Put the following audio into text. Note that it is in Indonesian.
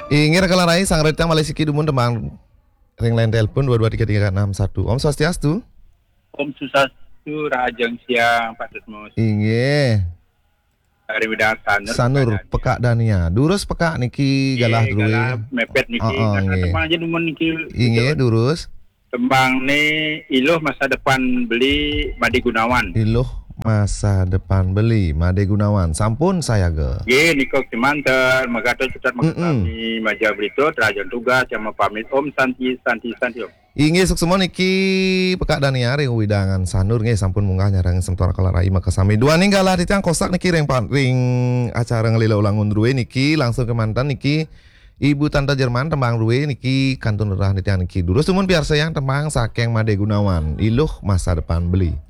Ingir kalarai sang retang Malaysia dumun tembang ring line telepon 223361. Om Swastiastu. Om Susastu Rajang Siang Pak Tutmus. Inggih. Dari bidang Sanur pekak Dania. Durus pekak niki galah druwe. Galah mepet niki. Nggih. Tembang aja dumun niki. Inggih durus. Tembang ni iluh masa depan beli Madi Gunawan. Iluh masa depan beli Made Gunawan. Sampun saya ge. Ye nikok cimanter magato cetat mengalami maja berito terajan tugas yang pamit Om Santi Om. Inggih sukses niki pekak Dania ring widangan sanur nggih sampun munggah nyarang sentora kalarai maka sami dua ninggalah ditang kosak niki ring acara ngelila ulang undruwe niki langsung ke mantan niki Ibu Tante Jerman tembang ruwe niki kantun rah nitian niki durus sumun biar sayang tembang saking Made Gunawan iluh masa depan beli.